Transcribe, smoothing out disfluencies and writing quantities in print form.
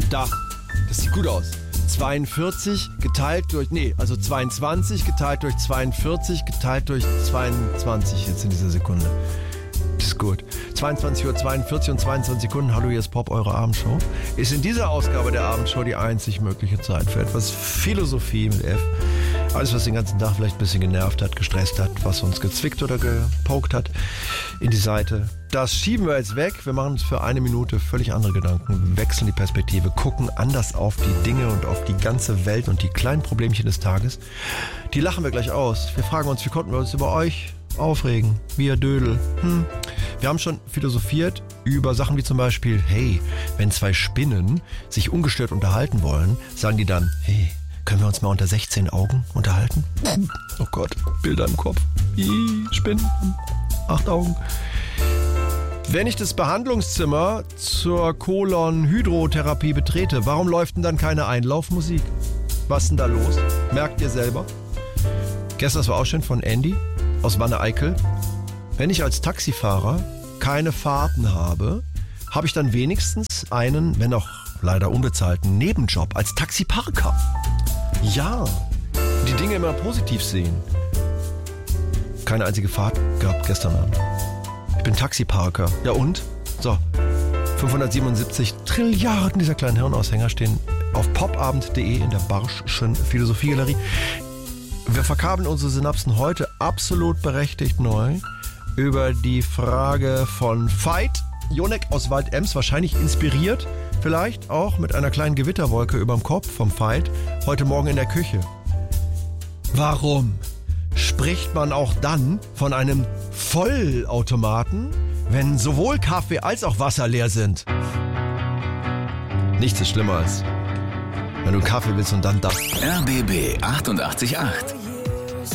Da, das sieht gut aus. 42 geteilt durch, 22 geteilt durch 42 geteilt durch 22 jetzt in dieser Sekunde. Das ist gut. 22:42 und 22 Sekunden. Hallo, hier ist Pop, eure Abendshow. Ist in dieser Ausgabe der Abendshow die einzig mögliche Zeit für etwas Philosophie mit F. Alles, was den ganzen Tag vielleicht ein bisschen genervt hat, gestresst hat, was uns gezwickt oder gepokt hat in die Seite. Das schieben wir jetzt weg. Wir machen uns für eine Minute völlig andere Gedanken, wechseln die Perspektive, gucken anders auf die Dinge und auf die ganze Welt und die kleinen Problemchen des Tages. Die lachen wir gleich aus. Wir fragen uns, wie konnten wir uns über euch aufregen? Wir Dödel. Wir haben schon philosophiert über Sachen wie zum Beispiel, hey, wenn zwei Spinnen sich ungestört unterhalten wollen, sagen die dann, hey, können wir uns mal unter 16 Augen unterhalten? Oh Gott, Bilder im Kopf. Spinnen, 8 Augen. Wenn ich das Behandlungszimmer zur Kolonhydrotherapie betrete, warum läuft denn dann keine Einlaufmusik? Was ist denn da los? Merkt ihr selber? Gestern, das war auch schön von Andy aus Wanne-Eickel. Wenn ich als Taxifahrer keine Fahrten habe, habe ich dann wenigstens einen, wenn auch leider unbezahlten Nebenjob als Taxiparker. Ja, die Dinge immer positiv sehen. Keine einzige Fahrt gehabt gestern Abend. Ich bin Taxiparker. Ja und? So, 577 Trilliarden dieser kleinen Hirnaushänger stehen auf popabend.de in der Barsch'schen Philosophiegalerie. Wir verkabeln unsere Synapsen heute absolut berechtigt neu über die Frage von Veit Jonek aus Wald-Ems, wahrscheinlich inspiriert, vielleicht auch mit einer kleinen Gewitterwolke überm Kopf vom Veit, heute Morgen in der Küche. Warum spricht man auch dann von einem Vollautomaten, wenn sowohl Kaffee als auch Wasser leer sind? Nichts ist schlimmer als wenn du einen Kaffee willst und dann das. RBB 88.8